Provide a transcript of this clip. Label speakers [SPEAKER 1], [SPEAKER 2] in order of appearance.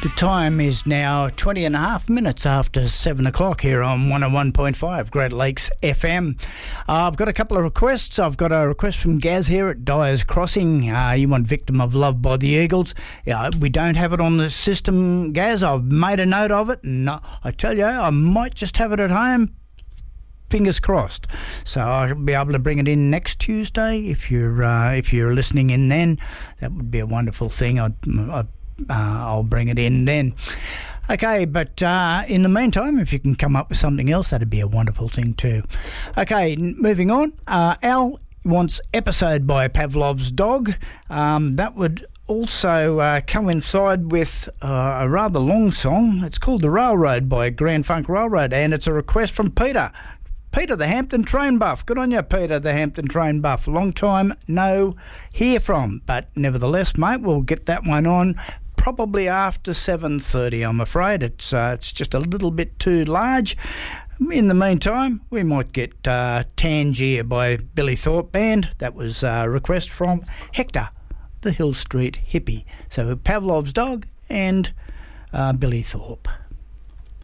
[SPEAKER 1] The time is now 20 and a half minutes after 7 o'clock here on 101.5 Great Lakes FM. I've got a couple of requests. I've got a request from Gaz here at Dyer's Crossing. You want Victim of Love by the Eagles. We don't have it on the system, Gaz. I've made a note of it, and I tell you, I might just have it at home. Fingers crossed. So I'll be able to bring it in next Tuesday if you're listening in then. That would be a wonderful thing. I'll bring it in then. Okay, but in the meantime, if you can come up with something else, that'd be a wonderful thing too. Okay, moving on. Al wants Episode by Pavlov's Dog. That would also coincide with a rather long song. It's called The Railroad by Grand Funk Railroad, and it's a request from Peter. Peter the Hampton Train Buff. Good on you, Peter the Hampton Train Buff. Long time no hear from, but nevertheless, mate, we'll get that one on probably after 7:30, I'm afraid. It's just a little bit too large. In the meantime, we might get Tangier by Billy Thorpe Band. That was a request from Hector, the Hill Street Hippie. So Pavlov's Dog and Billy Thorpe.